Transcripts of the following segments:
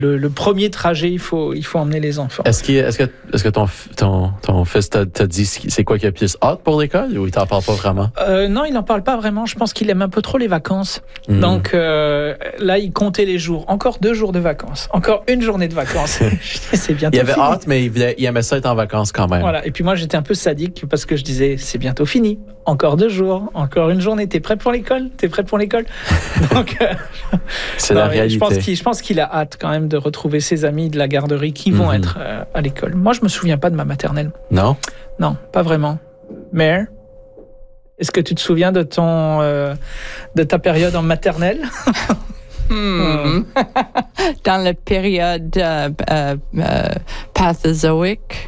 Le premier trajet, il faut emmener les enfants. Est-ce que ton fils t'a dit c'est quoi qu'il a plus hâte pour l'école ou il t'en parle pas vraiment? Non, il n'en parle pas vraiment. Je pense qu'il aime un peu trop les vacances. Donc là, il comptait les jours. Encore 2 jours de vacances. Encore 1 journée de vacances. C'est bientôt fini. Il avait hâte, mais il aimait ça être en vacances quand même. Voilà. Et puis moi, j'étais un peu sadique parce que je disais, c'est bientôt fini. Encore 2 jours, encore 1 journée. T'es prêt pour l'école? Donc, c'est la réalité. Je pense qu'il a hâte quand même de retrouver ses amis de la garderie qui vont être à l'école. Moi, je me souviens pas de ma maternelle. Non? Non, pas vraiment. Mère, est-ce que tu te souviens de ta période en maternelle? Dans la période pathozoïque.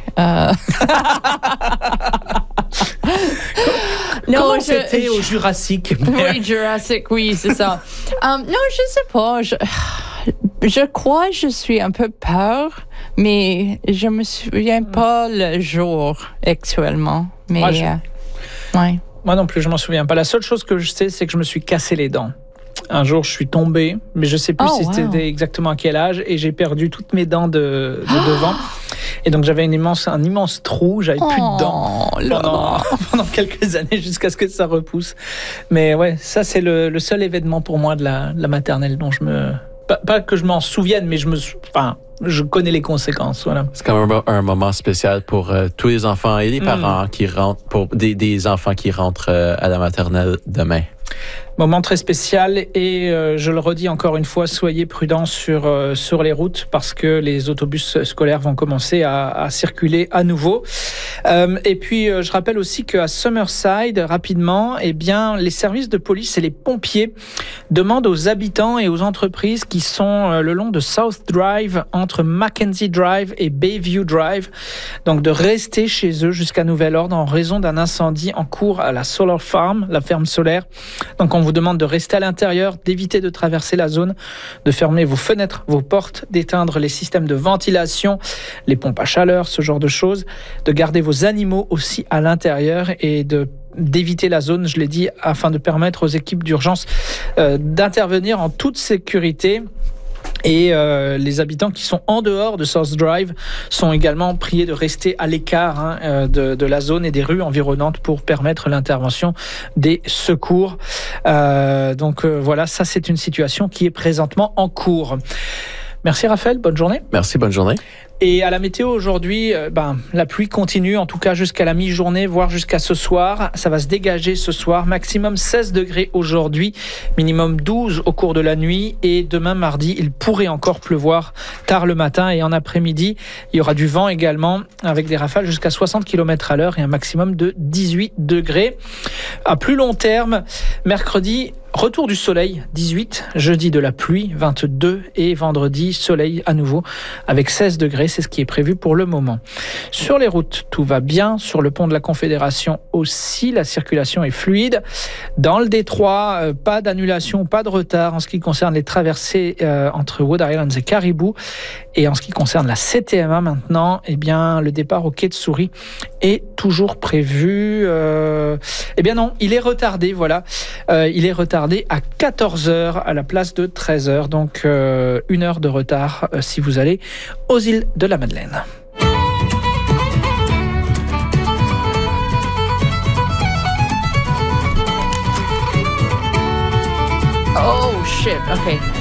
Comment c'était au Jurassique? Oui, Jurassique, oui, c'est ça. Non, je sais pas. Je crois que je suis un peu peur, mais je me souviens pas le jour actuellement. Mais ouais. Moi non plus, je m'en souviens pas. La seule chose que je sais, c'est que je me suis cassé les dents. Un jour, je suis tombé, mais je sais plus c'était exactement à quel âge, et j'ai perdu toutes mes dents de devant. Et donc, j'avais un immense trou, j'avais plus de dents pendant quelques années jusqu'à ce que ça repousse. Mais ouais, ça, c'est le seul événement pour moi de la maternelle dont je me... Pas que je m'en souvienne, mais je connais les conséquences. Voilà. C'est quand même un moment spécial pour tous les enfants et les parents qui rentrent, pour des enfants qui rentrent à la maternelle demain. Moment très spécial et je le redis encore une fois, soyez prudents sur les routes parce que les autobus scolaires vont commencer à circuler à nouveau. Et puis je rappelle aussi qu'à Summerside, rapidement, les services de police et les pompiers demandent aux habitants et aux entreprises qui sont le long de South Drive, entre Mackenzie Drive et Bayview Drive, donc de rester chez eux jusqu'à nouvel ordre en raison d'un incendie en cours à la Solar Farm, la ferme solaire. Donc on vous demande de rester à l'intérieur, d'éviter de traverser la zone, de fermer vos fenêtres, vos portes, d'éteindre les systèmes de ventilation, les pompes à chaleur, ce genre de choses, de garder vos animaux aussi à l'intérieur et d'éviter la zone, je l'ai dit, afin de permettre aux équipes d'urgence d'intervenir en toute sécurité. Et les habitants qui sont en dehors de South Drive sont également priés de rester à l'écart de la zone et des rues environnantes pour permettre l'intervention des secours. Donc voilà, ça c'est une situation qui est présentement en cours. Merci Raphaël, bonne journée. Merci, bonne journée. Et à la météo aujourd'hui, la pluie continue, en tout cas jusqu'à la mi-journée, voire jusqu'à ce soir. Ça va se dégager ce soir. Maximum 16 degrés aujourd'hui, minimum 12 au cours de la nuit. Et demain mardi, il pourrait encore pleuvoir tard le matin et en après-midi. Il y aura du vent également, avec des rafales jusqu'à 60 km/h et un maximum de 18 degrés. À plus long terme, mercredi, retour du soleil, 18. Jeudi, de la pluie, 22. Et vendredi, soleil à nouveau, avec 16 degrés. C'est ce qui est prévu pour le moment. Sur les routes, tout va bien. Sur le pont de la Confédération aussi, la circulation est fluide. Dans le détroit, pas d'annulation, pas de retard en ce qui concerne les traversées entre Wood Islands et Caribou. Et en ce qui concerne la CTMA maintenant, le départ au quai de Souris est toujours prévu. Non, il est retardé, voilà. Il est retardé à 14h à la place de 13h. Donc, 1 heure de retard si vous allez aux îles de la Madeleine. Oh, shit. OK.